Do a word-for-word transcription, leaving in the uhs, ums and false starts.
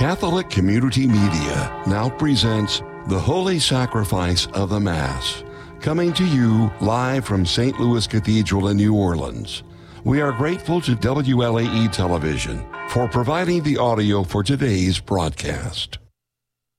Catholic Community Media now presents The Holy Sacrifice of the Mass, coming to you live from Saint Louis Cathedral in New Orleans. We are grateful to W L A E Television for providing the audio for today's broadcast.